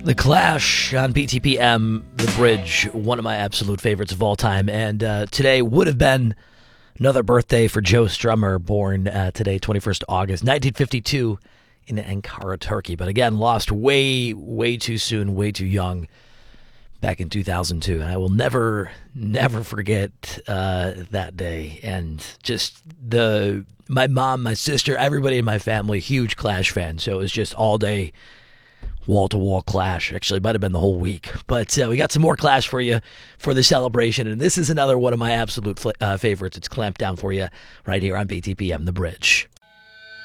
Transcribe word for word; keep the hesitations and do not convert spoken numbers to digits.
The Clash on B T P M, The Bridge, one of my absolute favorites of all time. And uh, today would have been another birthday for Joe Strummer, born uh, today, twenty-first of August, nineteen fifty-two, in Ankara, Turkey. But again, lost way, way too soon, way too young back in two thousand two. And I will never, never forget uh, that day. And just the my mom, my sister, everybody in my family, huge Clash fan. So it was just all day wall-to-wall Clash. Actually, it might have been the whole week. But uh, we got some more Clash for you for the celebration. And this is another one of my absolute uh, favorites. It's clamped down for you right here on B T P M, The Bridge.